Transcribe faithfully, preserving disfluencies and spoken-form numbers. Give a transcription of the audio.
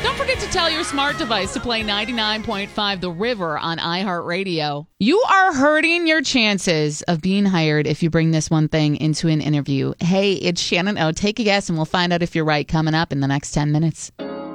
Don't forget to tell your smart device to play ninety-nine point five The River on iHeartRadio. You are hurting your chances of being hired if you bring this one thing into an interview. Hey, it's Shannon O. Take a guess and we'll find out if you're right coming up in the next ten minutes.